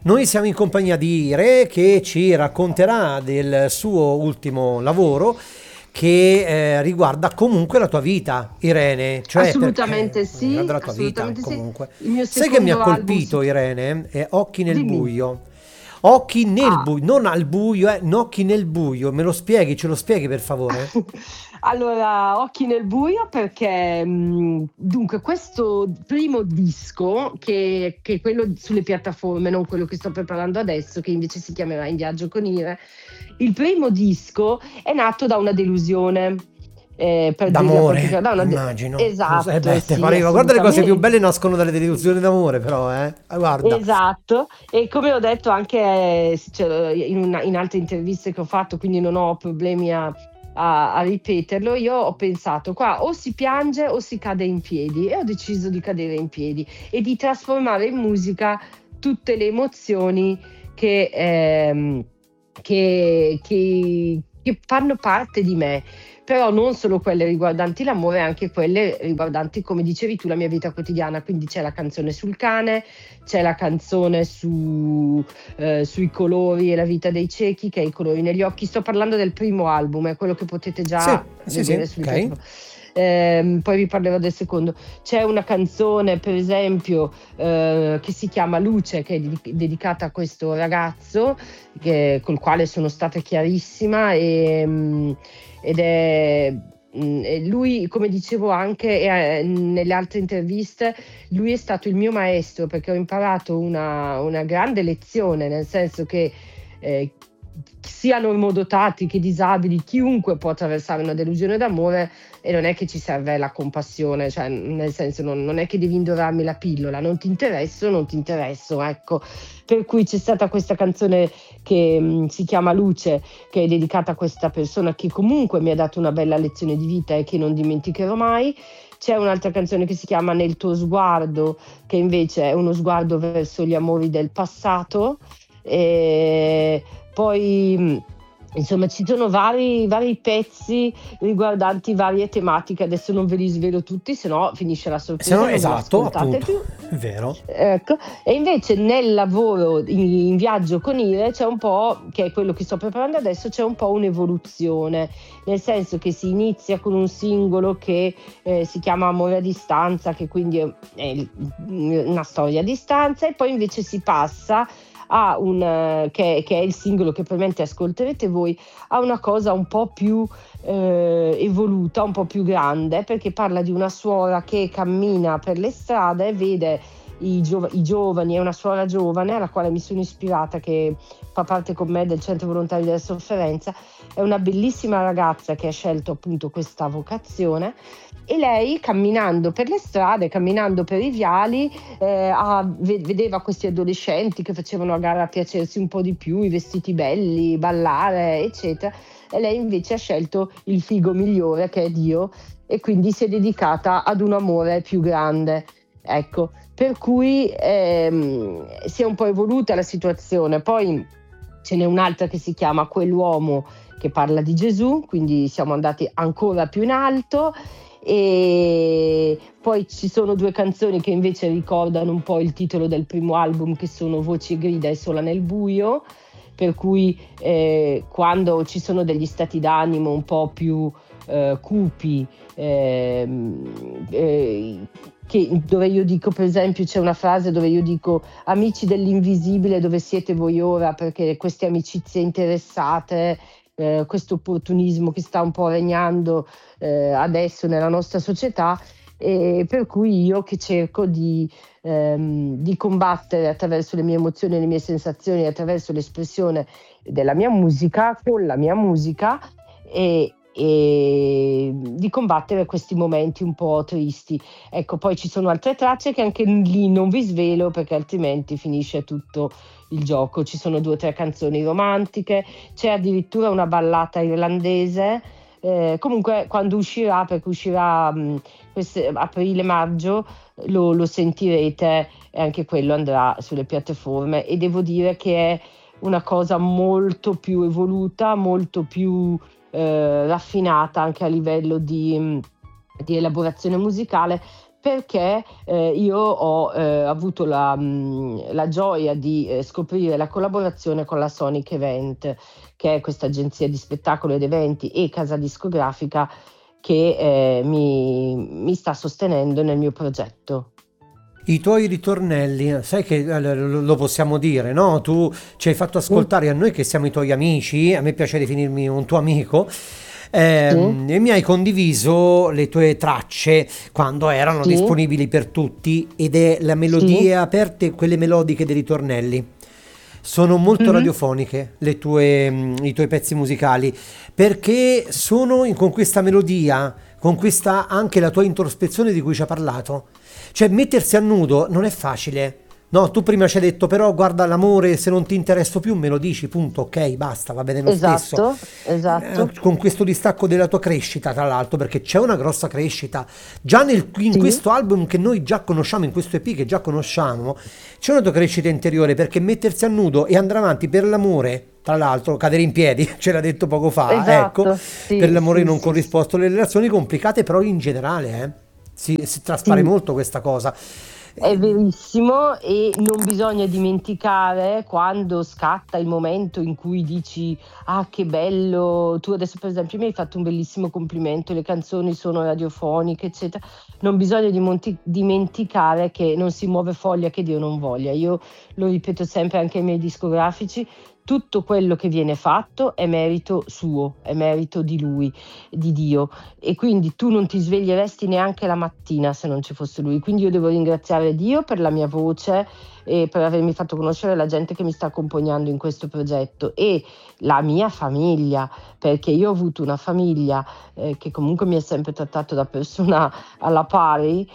Noi siamo in compagnia di Ire che ci racconterà del suo ultimo lavoro che riguarda comunque la tua vita, Irene, cioè perché Assolutamente sì, riguarda la tua vita assolutamente sì. comunque. Il mio Sai che mi ha secondo album colpito, Irene? È Occhi nel dimmi. buio. Occhi nel Ah, buio, non al buio, occhi nel buio. Me lo spieghi, ce lo spieghi per favore? allora, Occhi nel buio perché dunque questo primo disco che è quello sulle piattaforme, non quello che sto preparando adesso, che invece si chiamerà In viaggio con Ire. Il primo disco è nato da una delusione, per dirla proprio chiara, D'amore, immagino. esatto, Beh, te sì, pareva. Guarda le cose più assolutamente. belle nascono dalle delusioni d'amore, però, eh. Guarda. Esatto, e come ho detto anche cioè, in altre interviste che ho fatto, quindi non ho problemi a ripeterlo, io ho pensato qua o si piange o si cade in piedi e ho deciso di cadere in piedi e di trasformare in musica tutte le emozioni che, che fanno parte di me, però non solo quelle riguardanti l'amore, anche quelle riguardanti, come dicevi tu, la mia vita quotidiana. Quindi c'è la canzone sul cane, c'è la canzone sui colori e la vita dei ciechi, che è I colori negli occhi. Sto parlando del primo album, è quello che potete già Sì, sì, sì, vedere sulle ok. piattaforme. Poi vi parlerò del secondo. C'è una canzone, per esempio, che si chiama Luce, che è dedicata a questo ragazzo col quale sono stata chiarissima ed è e lui, come dicevo anche nelle altre interviste, lui è stato il mio maestro perché ho imparato una grande lezione, nel senso che eh, sia normodotati che disabili, chiunque può attraversare una delusione d'amore e non è che ci serve la compassione, cioè nel senso non è che devi indorarmi la pillola, non ti interesso, non ti interesso, ecco. Per cui c'è stata questa canzone che si chiama Luce, che è dedicata a questa persona che comunque mi ha dato una bella lezione di vita e che non dimenticherò mai. C'è un'altra canzone che si chiama Nel tuo sguardo, che invece è uno sguardo verso gli amori del passato. E poi insomma ci sono vari pezzi riguardanti varie tematiche, adesso non ve li svelo tutti, se no finisce la Se no, sorpresa, non ve esatto, l'ascoltate appunto, più. è vero. Ecco. E invece nel lavoro in viaggio con Ire c'è un po', che è quello che sto preparando adesso, c'è un po' un'evoluzione, nel senso che si inizia con un singolo che si chiama Amore a distanza, che quindi è una storia a distanza, e poi invece si passa a che è il singolo che probabilmente ascolterete voi, a una cosa un po' più evoluta, un po' più grande, perché parla di una suora che cammina per le strade e vede i giovani, è una suora giovane alla quale mi sono ispirata, che fa parte con me del Centro Volontari della Sofferenza. È una bellissima ragazza che ha scelto appunto questa vocazione, e lei camminando per le strade, camminando per i viali, vedeva questi adolescenti che facevano a gara a piacersi un po' di più, i vestiti belli, ballare, eccetera, e lei invece ha scelto il figo migliore, che è Dio, e quindi si è dedicata ad un amore più grande. Ecco, per cui si è un po' evoluta la situazione. Poi ce n'è un'altra che si chiama Quell'uomo, che parla di Gesù, quindi siamo andati ancora più in alto. E poi ci sono due canzoni che invece ricordano un po' il titolo del primo album, che sono Voci e grida e Sola nel buio, per cui quando ci sono degli stati d'animo un po' più cupi, dove io dico, per esempio, c'è una frase dove io dico: amici dell'invisibile, dove siete voi ora? Perché queste amicizie interessate, questo opportunismo che sta un po' regnando adesso nella nostra società, e per cui io che cerco di combattere attraverso le mie emozioni e le mie sensazioni, attraverso l'espressione della mia musica, con la mia musica, e di combattere questi momenti un po' tristi. Ecco, poi ci sono altre tracce che anche lì non vi svelo, perché altrimenti finisce tutto il gioco. Ci sono 2 o 3 canzoni romantiche, c'è addirittura una ballata irlandese. Comunque quando uscirà, perché uscirà aprile-maggio, lo sentirete, e anche quello andrà sulle piattaforme, e devo dire che è una cosa molto più evoluta, molto più raffinata anche a livello di elaborazione musicale, perché io ho avuto la gioia di scoprire la collaborazione con la Sonic Event, che è questa agenzia di spettacolo ed eventi e casa discografica che mi sta sostenendo nel mio progetto. I tuoi ritornelli, sai che lo possiamo dire, no? Tu ci hai fatto Mm, ascoltare a noi che siamo i tuoi amici, a me piace definirmi un tuo amico, sì, e mi hai condiviso le tue tracce quando erano sì, disponibili per tutti ed è la sì, melodie aperte, quelle melodiche dei ritornelli. Sono molto mhm, radiofoniche i tuoi pezzi musicali perché con questa melodia, con questa anche la tua introspezione di cui ci hai parlato. Cioè, mettersi a nudo non è facile. No, tu prima ci hai detto, però guarda l'amore, se non ti interesso più me lo dici, punto, ok, basta, va bene lo stesso. esatto, esatto, Con questo distacco della tua crescita, tra l'altro, perché c'è una grossa crescita. Già in sì, questo album che noi già conosciamo, in questo EP che già conosciamo, c'è una tua crescita interiore, perché mettersi a nudo e andare avanti per l'amore, tra l'altro, cadere in piedi, ce l'ha detto poco fa, ecco, esatto, per sì, l'amore sì, non sì, corrisposto, le relazioni complicate, però in generale, si traspare sì. molto questa cosa. È Eh, verissimo e non bisogna dimenticare quando scatta il momento in cui dici ah che bello, tu adesso per esempio mi hai fatto un bellissimo complimento, le canzoni sono radiofoniche eccetera, non bisogna dimenticare che non si muove foglia che Dio non voglia, io lo ripeto sempre anche ai miei discografici, tutto quello che viene fatto è merito suo, è merito di lui, di Dio e quindi tu non ti sveglieresti neanche la mattina se non ci fosse lui. Quindi io devo ringraziare Dio per la mia voce e per avermi fatto conoscere la gente che mi sta accompagnando in questo progetto e la mia famiglia, perché io ho avuto una famiglia che comunque mi ha sempre trattato da persona alla pari,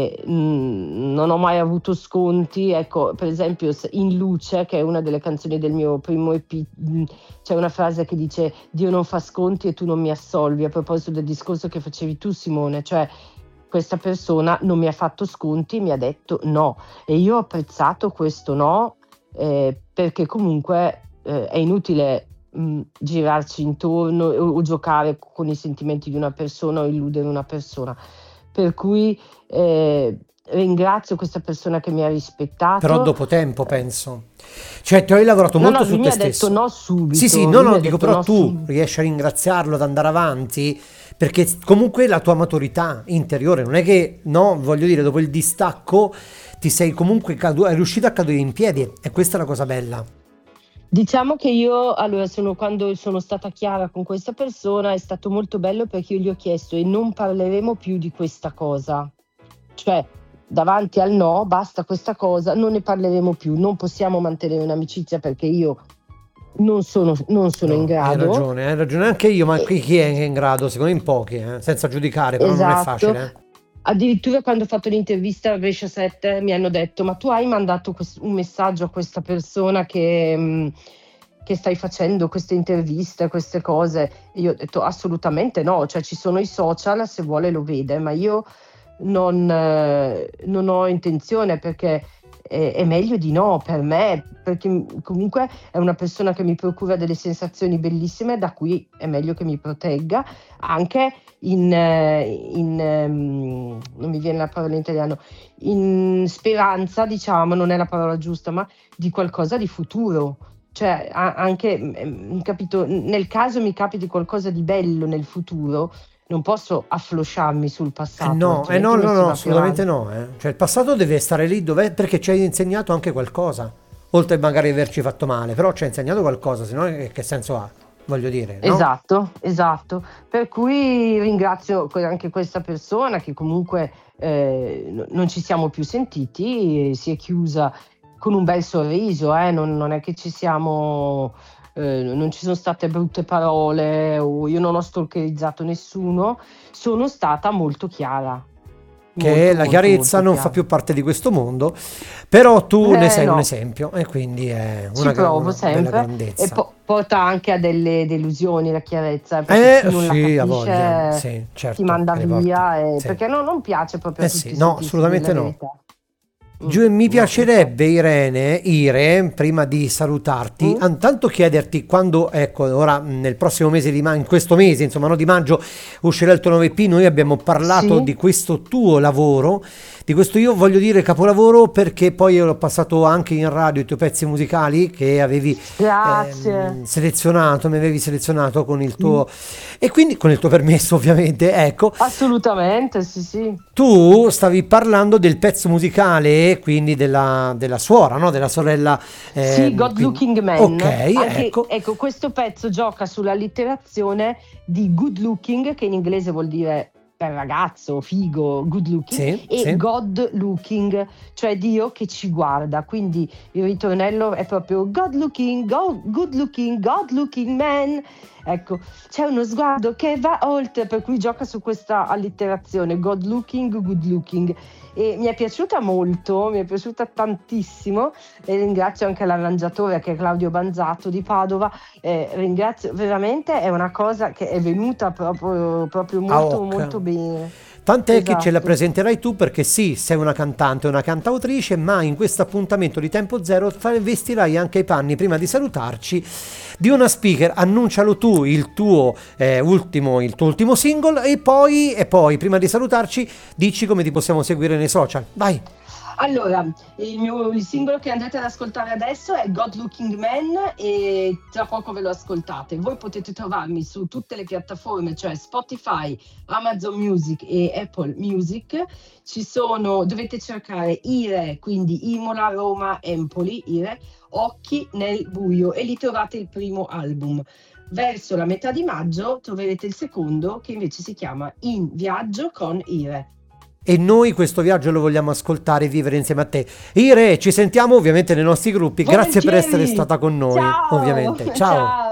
non ho mai avuto sconti, ecco per esempio In Luce, che è una delle canzoni del mio primo EP, c'è una frase che dice Dio non fa sconti e tu non mi assolvi, a proposito del discorso che facevi tu Simone, cioè questa persona non mi ha fatto sconti, mi ha detto no e io ho apprezzato questo no perché comunque è inutile girarci intorno o giocare con i sentimenti di una persona o illudere una persona. Per cui ringrazio questa persona che mi ha Però rispettato. dopo tempo, penso. Cioè, tu hai lavorato No, no, molto lui su mi te ha detto stesso. no Sì, sì, subito, no, lui mi no, ha dico, detto però no tu subito. riesci a ringraziarlo ad andare avanti, perché comunque la tua maturità interiore, non è che, no, voglio dire, dopo il distacco ti sei comunque è riuscito a cadere in piedi, e questa è la cosa bella. Diciamo che io, allora, quando sono stata chiara con questa persona è stato molto bello perché io gli ho chiesto e non parleremo più di questa cosa. Cioè, davanti al no, basta questa cosa, non ne parleremo più, non possiamo mantenere un'amicizia perché io non sono in No, grado. hai ragione anche io, ma E- chi è in grado? Secondo me in pochi, senza giudicare, però non è esatto. facile, eh. Addirittura quando ho fatto l'intervista a Brescia 7 mi hanno detto: Ma tu hai mandato un messaggio a questa persona che stai facendo queste interviste, queste cose? E io ho detto: Assolutamente no, cioè ci sono i social, se vuole lo vede, ma io non ho intenzione perché è meglio di no per me, perché comunque è una persona che mi procura delle sensazioni bellissime da cui è meglio che mi protegga anche non mi viene la parola in italiano, in speranza, diciamo, non è la parola giusta, ma di qualcosa di futuro. Cioè, anche, capito, nel caso mi capiti qualcosa di bello nel futuro, non posso afflosciarmi sul passato, No, altrimenti non no, si no, va più assolutamente avanti. no, eh. Cioè il passato deve stare lì dov'è perché ci hai insegnato anche qualcosa, oltre magari averci fatto male, però ci hai insegnato qualcosa, se no che senso ha? Voglio dire, no? Esatto, esatto. Per cui ringrazio anche questa persona che comunque non ci siamo più sentiti, si è chiusa con un bel sorriso, non è che non ci sono state brutte parole o io non ho stalkerizzato nessuno, sono stata molto chiara, Che molto, la molto, chiarezza molto non fa chiara. più parte di questo mondo, però tu ne sei un No. esempio e quindi è Ci provo una bella sempre e grandezza. porta anche a delle delusioni la chiarezza, perché chi non la Sì, ha voglia, capisce sì, ti certo manda che ne porta. via, Sì. perché non piace proprio Eh a sì, tutti no, sentirsi dire la assolutamente no. verità. Mi piacerebbe, Ire, prima di salutarti, intanto chiederti quando, ecco, ora nel prossimo mese in questo mese, insomma, no, di maggio uscirà il tuo 9P. Noi abbiamo parlato di questo tuo lavoro, di questo, io voglio dire, capolavoro, perché poi io l'ho passato anche in radio, i tuoi pezzi musicali che avevi selezionato, mi avevi selezionato con il tuo e quindi con il tuo permesso, ovviamente, ecco. Assolutamente, sì. Tu stavi parlando del pezzo musicale, quindi della suora, no? Della sorella. Sì, God Looking Man. Ok, ecco. Ecco, questo pezzo gioca sull'allitterazione di good looking, che in inglese vuol dire per ragazzo, figo, good looking, e God looking, cioè Dio che ci guarda. Quindi il ritornello è proprio good looking God looking man. Ecco, c'è uno sguardo che va oltre, per cui gioca su questa allitterazione, good looking, e mi è piaciuta molto, mi è piaciuta tantissimo, e ringrazio anche l'arrangiatore, che è Claudio Banzato di Padova. Ringrazio, veramente è una cosa che è venuta proprio molto bene. Tant'è che ce la presenterai tu, perché sì, sei una cantante, una cantautrice, ma in questo appuntamento di Tempo Zero vestirai anche i panni, prima di salutarci, di una speaker. Annuncialo tu, il tuo ultimo single, e poi prima di salutarci dici come ti possiamo seguire nei social. Vai! Allora, il singolo che andrete ad ascoltare adesso è God Looking Man, e tra poco ve lo ascoltate. Voi potete trovarmi su tutte le piattaforme, cioè Spotify, Amazon Music e Apple Music. Dovete cercare Ire, quindi Imola, Roma, Empoli, Ire, Occhi nel buio, e lì trovate il primo album. Verso la metà di maggio troverete il secondo, che invece si chiama In Viaggio con Ire. E noi questo viaggio lo vogliamo ascoltare e vivere insieme a te. Ire, ci sentiamo ovviamente nei nostri gruppi. Grazie per essere stata con noi. Ciao. Ovviamente. Ciao.